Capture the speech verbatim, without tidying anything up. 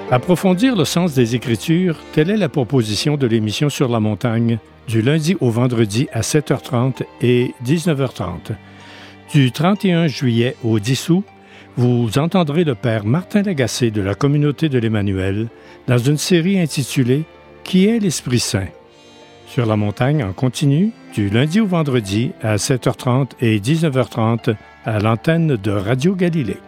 Approfondir le sens des Écritures, telle est la proposition de l'émission Sur la montagne, du lundi au vendredi à sept heures trente et dix-neuf heures trente. Du trente et un juillet au dix août, vous entendrez le père Martin Lagacé de la communauté de l'Emmanuel dans une série intitulée « Qui est l'Esprit Saint ?» Sur la montagne en continu, du lundi au vendredi à sept heures trente et dix-neuf heures trente à l'antenne de Radio Galilée.